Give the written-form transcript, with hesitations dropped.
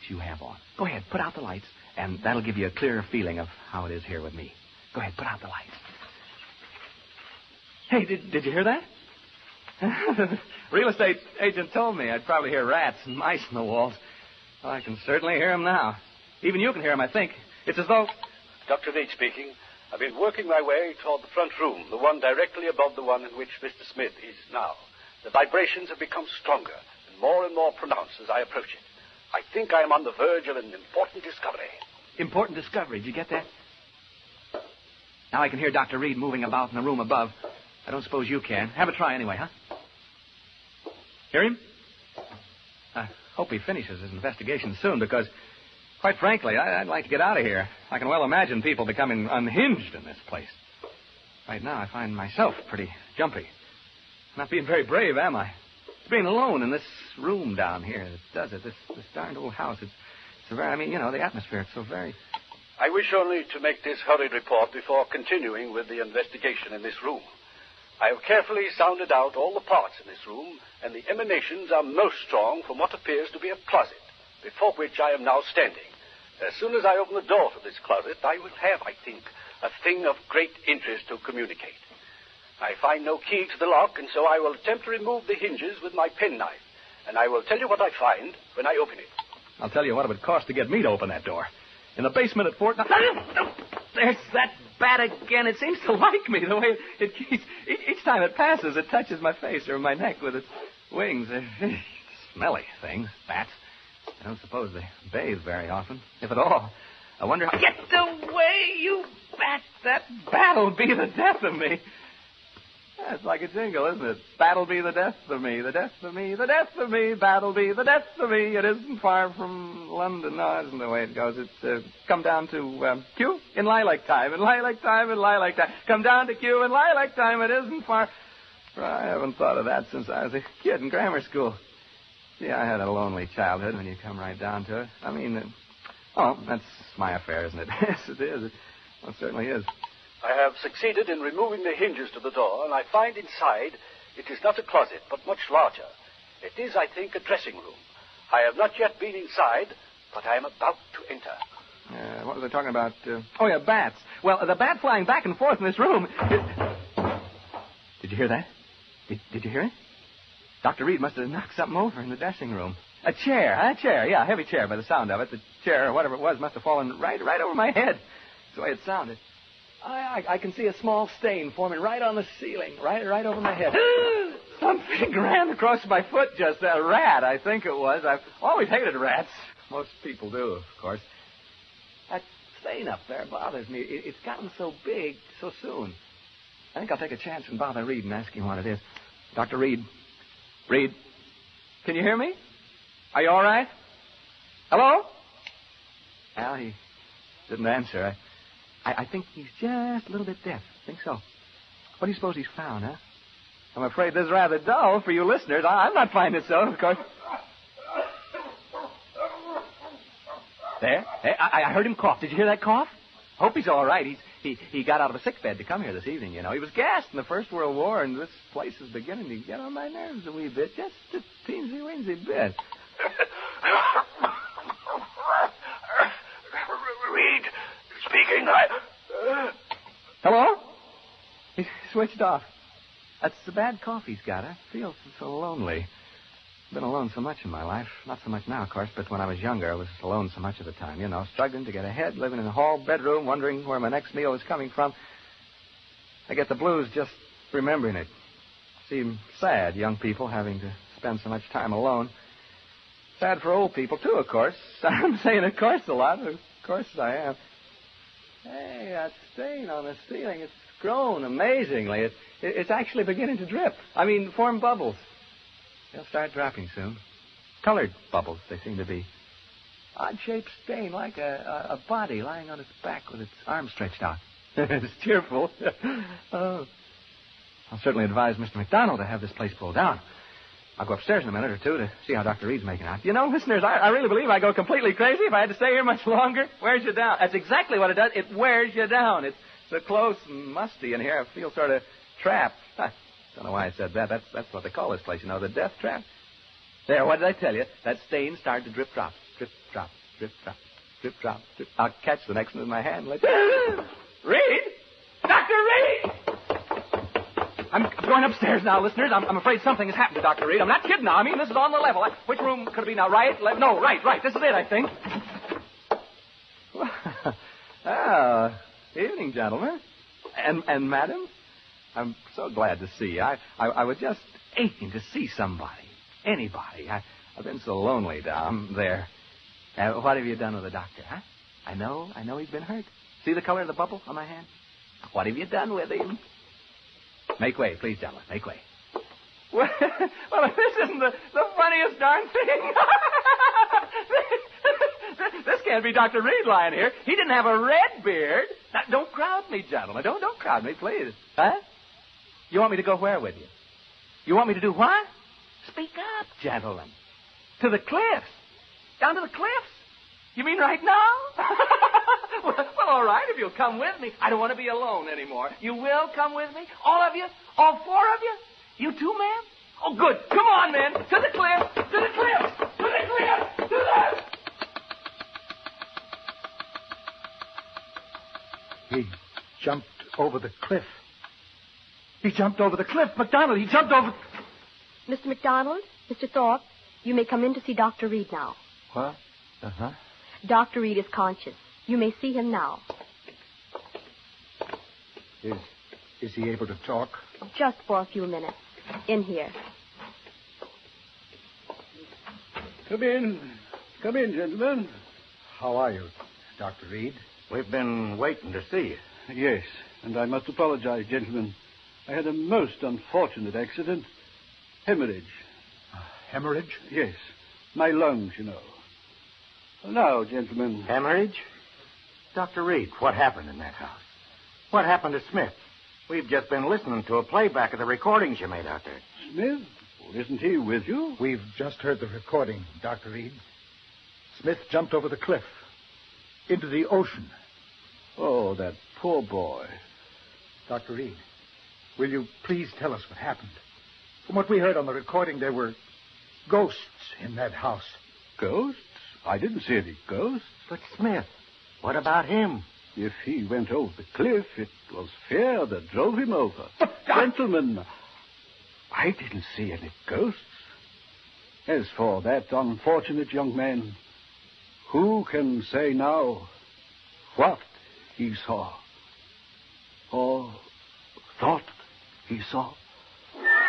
you have on. Go ahead, put out the lights, and that'll give you a clearer feeling of how it is here with me. Go ahead, put out the lights. Hey, did you hear that? Real estate agent told me I'd probably hear rats and mice in the walls. Well, I can certainly hear them now. Even you can hear them, I think. It's as though... Dr. Reed speaking. I've been working my way toward the front room, the one directly above the one in which Mr. Smith is now. The vibrations have become stronger and more pronounced as I approach it. I think I am on the verge of an important discovery. Important discovery. Did you get that? Now I can hear Dr. Reed moving about in the room above. I don't suppose you can. Have a try anyway, huh? Hear him? I hope he finishes his investigation soon because, quite frankly, I'd like to get out of here. I can well imagine people becoming unhinged in this place. Right now, I find myself pretty jumpy. Not being very brave, am I? It's being alone in this room down here that does it. This darned old house. It's a very, the atmosphere. It's so very... I wish only to make this hurried report before continuing with the investigation in this room. I have carefully sounded out all the parts in this room, and the emanations are most strong from what appears to be a closet, before which I am now standing. As soon as I open the door to this closet, I will have, I think, a thing of great interest to communicate. I find no key to the lock, and so I will attempt to remove the hinges with my penknife, and I will tell you what I find when I open it. I'll tell you what it would cost to get me to open that door. In the basement at Fort... There's that bat again. It seems to like me, the way it keeps... Each time it passes, it touches my face or my neck with its wings. They're smelly things, bats. I don't suppose they bathe very often, if at all. I wonder how... Get away, you bat! That bat'll be the death of me. That's like a jingle, isn't it? Bat'll be the death of me, the death of me, the death of me, bat'll be the death of me. It isn't far from London. No, isn't the way it goes. It's come down to Q in lilac time, in lilac time, in lilac time. Come down to Q in lilac time. It isn't far. I haven't thought of that since I was a kid in grammar school. See, I had a lonely childhood when you come right down to it. That's my affair, isn't it? Yes, it is. It certainly is. I have succeeded in removing the hinges to the door, and I find inside it is not a closet, but much larger. It is, I think, a dressing room. I have not yet been inside, but I am about to enter. What was I talking about? Bats. Well, the bat flying back and forth in this room... Did you hear that? Did you hear it? Dr. Reed must have knocked something over in the dressing room. A chair, yeah, a heavy chair by the sound of it. The chair, or whatever it was, must have fallen right over my head. That's the way it sounded. I can see a small stain forming right on the ceiling, right over my head. Something ran across my foot just a rat, I think it was. I've always hated rats. Most people do, of course. That stain up there bothers me. It's gotten so big so soon. I think I'll take a chance and bother Reed and ask him what it is. Dr. Reed. Reed, can you hear me? Are you all right? Hello? Well, he didn't answer. I think he's just a little bit deaf. I think so. What do you suppose he's found, huh? I'm afraid this is rather dull for you listeners. I'm not finding it so, of course. There. I heard him cough. Did you hear that cough? Hope he's all right. He got out of a sick bed to come here this evening, you know. He was gassed in the First World War, and this place is beginning to get on my nerves a wee bit. Just a teensy-weensy bit. Reed speaking. Hello? He switched off. That's the bad cough he's got. I feel so lonely. I've been alone so much in my life. Not so much now, of course, but when I was younger, I was alone so much of the time, you know, struggling to get ahead, living in a hall bedroom, wondering where my next meal was coming from. I get the blues just remembering it. Seem sad, young people having to spend so much time alone. Sad for old people, too, of course. I'm saying of course a lot. Of course I am. Hey, that stain on the ceiling, it's grown amazingly. It's actually beginning to drip. Form bubbles. They'll start dropping soon. Colored bubbles, they seem to be. Odd-shaped stain, like a body lying on its back with its arms stretched out. It's cheerful. Oh. I'll certainly advise Mr. McDonald to have this place pulled down. I'll go upstairs in a minute or two to see how Dr. Reed's making out. You know, listeners, I really believe I'd go completely crazy if I had to stay here much longer. Wears you down. That's exactly what it does. It wears you down. It's so close and musty in here. I feel sort of trapped. I don't know why I said that. That's what they call this place, you know, the death trap. There, what did I tell you? That stain started to drip drop. drip, drop, drip, drop, drip, drop, drip. I'll catch the next one in my hand. Let's... Reed? Dr. Reed! I'm going upstairs now, listeners. I'm afraid something has happened to Dr. Reed. I'm not kidding now. I mean, this is on the level. Which room could it be now? Right? Left? No, right. This is it, I think. Oh, evening, gentlemen. And madam? I'm so glad to see you. I was just aching to see somebody. Anybody. I've been so lonely down there. What have you done with the doctor, huh? I know he's been hurt. See the color of the bubble on my hand? What have you done with him? Make way, please, gentlemen. Make way. Well, this isn't the funniest darn thing. This can't be Dr. Reed lying here. He didn't have a red beard. Now, don't crowd me, gentlemen. Don't crowd me, please. Huh? You want me to go where with you? You want me to do what? Speak up, gentlemen. To the cliffs. Down to the cliffs? You mean right now? Well, all right, if you'll come with me. I don't want to be alone anymore. You will come with me? All of you? All four of you? You too, ma'am? Oh, good. Come on, then. To the cliffs. To the cliffs. To the cliffs. To the... He jumped over the cliff. He jumped over the cliff. MacDonald, he jumped over... Mr. MacDonald, Mr. Thorpe, you may come in to see Dr. Reed now. What? Uh-huh. Dr. Reed is conscious. You may see him now. Is he able to talk? Just for a few minutes. In here. Come in. Come in, gentlemen. How are you, Dr. Reed? We've been waiting to see you. Yes, and I must apologize, gentlemen. I had a most unfortunate accident. Hemorrhage. Hemorrhage? Yes. My lungs, you know. Now, gentlemen. Hemorrhage? Dr. Reed, what happened in that house? What happened to Smith? We've just been listening to a playback of the recordings you made out there. Smith? Well, isn't he with you? We've just heard the recording, Dr. Reed. Smith jumped over the cliff. Into the ocean. Oh, that poor boy. Dr. Reed, will you please tell us what happened? From what we heard on the recording, there were ghosts in that house. Ghosts? I didn't see any ghosts. But Smith, what about him? If he went over the cliff, it was fear that drove him over. Gentlemen, I didn't see any ghosts. As for that unfortunate young man, who can say now what he saw or thought he saw?